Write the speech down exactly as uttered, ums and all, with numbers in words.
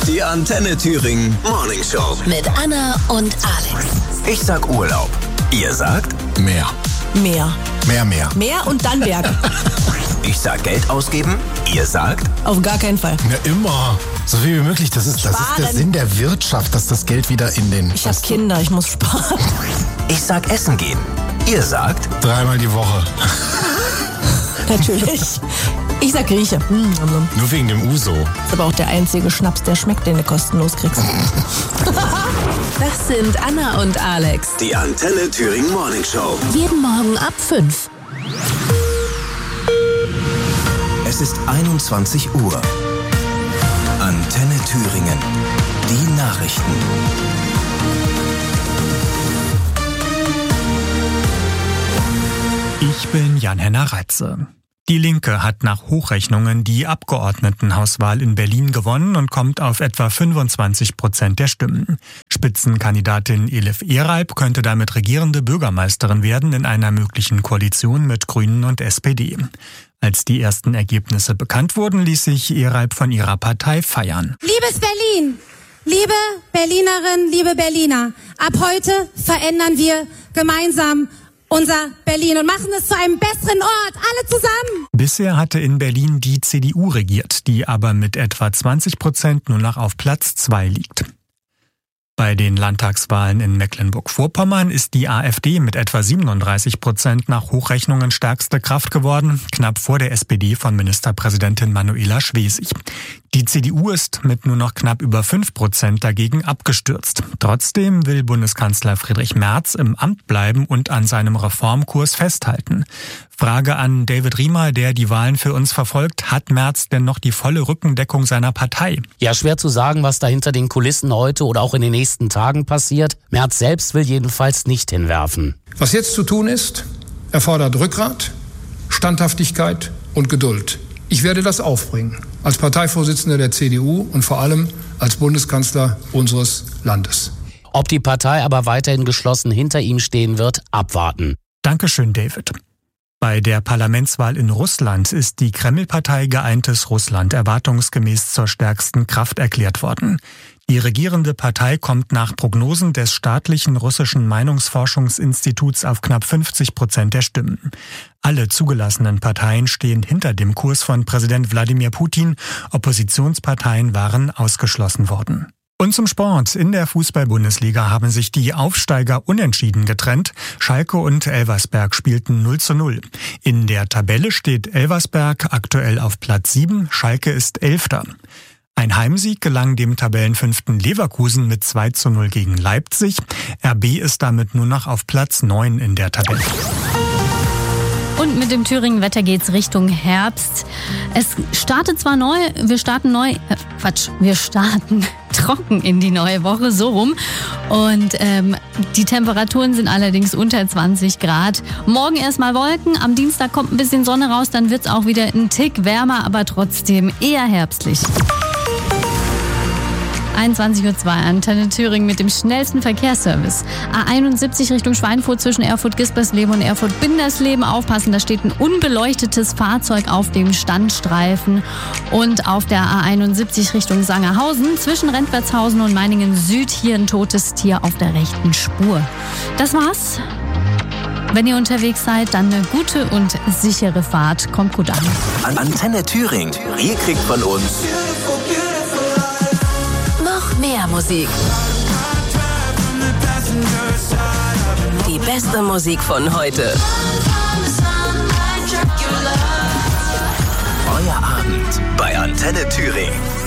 Die Antenne Thüringen Morning Show. Mit Anna und Alex. Ich sag Urlaub. Ihr sagt Mehr. Mehr. Mehr, mehr. Mehr und dann Berge. Ich sag Geld ausgeben. Ihr sagt Auf gar keinen Fall. Ja, immer. So viel wie möglich. Das ist, das ist der Sparen. Sinn der Wirtschaft, dass das Geld wieder in den... Ich hab Kinder, ich muss sparen. Ich sag essen gehen. Ihr sagt Dreimal die Woche. Natürlich. Ich sag Grieche. Hm, Nur wegen dem Uso. ist aber auch der einzige Schnaps, der schmeckt, den du kostenlos kriegst. Das sind Anna und Alex. die Antenne Thüringen Morning Show. Jeden Morgen ab fünf. Es ist einundzwanzig Uhr. Antenne Thüringen. Die Nachrichten. Ich bin Jan-Henner Reitze. Die Linke hat nach Hochrechnungen die Abgeordnetenhauswahl in Berlin gewonnen und kommt auf etwa fünfundzwanzig Prozent der Stimmen. Spitzenkandidatin Elif Ereib könnte damit regierende Bürgermeisterin werden in einer möglichen Koalition mit Grünen und S P D. Als die ersten Ergebnisse bekannt wurden, ließ sich Ereib von ihrer Partei feiern. Liebes Berlin, liebe Berlinerinnen, liebe Berliner, ab heute verändern wir gemeinsam unser Berlin und machen es zu einem besseren Ort, alle zusammen. Bisher hatte in Berlin die C D U regiert, die aber mit etwa zwanzig Prozent nur noch auf Platz zwei liegt. Bei den Landtagswahlen in Mecklenburg-Vorpommern ist die AfD mit etwa siebenunddreißig Prozent nach Hochrechnungen stärkste Kraft geworden, knapp vor der S P D von Ministerpräsidentin Manuela Schwesig. Die C D U ist mit nur noch knapp über fünf Prozent dagegen abgestürzt. Trotzdem will Bundeskanzler Friedrich Merz im Amt bleiben und an seinem Reformkurs festhalten. Frage an David Riemer, der die Wahlen für uns verfolgt. Hat Merz denn noch die volle Rückendeckung seiner Partei? Ja, schwer zu sagen, was da hinter den Kulissen heute oder auch in den nächsten Tagen passiert. Merz selbst will jedenfalls nicht hinwerfen. Was jetzt zu tun ist, erfordert Rückgrat, Standhaftigkeit und Geduld. Ich werde das aufbringen, als Parteivorsitzender der C D U und vor allem als Bundeskanzler unseres Landes. Ob die Partei aber weiterhin geschlossen hinter ihm stehen wird, abwarten. Dankeschön, David. Bei der Parlamentswahl in Russland ist die Kreml-Partei Geeintes Russland erwartungsgemäß zur stärksten Kraft erklärt worden. Die regierende Partei kommt nach Prognosen des staatlichen russischen Meinungsforschungsinstituts auf knapp fünfzig Prozent der Stimmen. Alle zugelassenen Parteien stehen hinter dem Kurs von Präsident Wladimir Putin. Oppositionsparteien waren ausgeschlossen worden. Und zum Sport. In der Fußball-Bundesliga haben sich die Aufsteiger unentschieden getrennt. Schalke und Elversberg spielten null zu null. In der Tabelle steht Elversberg aktuell auf Platz sieben, Schalke ist Elfter. Ein Heimsieg gelang dem Tabellenfünften Leverkusen mit zwei zu null gegen Leipzig. R B ist damit nur noch auf Platz neun in der Tabelle. Und mit dem Thüringen-Wetter geht's Richtung Herbst. Es startet zwar neu, wir starten neu, äh, Quatsch, wir starten trocken in die neue Woche, so rum. Und ähm, die Temperaturen sind allerdings unter zwanzig Grad. Morgen erstmal Wolken, am Dienstag kommt ein bisschen Sonne raus, dann wird's auch wieder ein Tick wärmer, aber trotzdem eher herbstlich. einundzwanzig Uhr zwei, Antenne Thüringen mit dem schnellsten Verkehrsservice. A einundsiebzig Richtung Schweinfurt zwischen Erfurt-Gispersleben und Erfurt-Bindersleben. Aufpassen, da steht ein unbeleuchtetes Fahrzeug auf dem Standstreifen. Und auf der A einundsiebzig Richtung Sangerhausen zwischen Rentwertshausen und Meiningen Süd hier ein totes Tier auf der rechten Spur. Das war's. Wenn ihr unterwegs seid, dann eine gute und sichere Fahrt. Kommt gut an. An Antenne Thüringen. Ihr kriegt von uns Noch mehr Musik. Die beste Musik von heute. euer Abend bei Antenne Thüringen.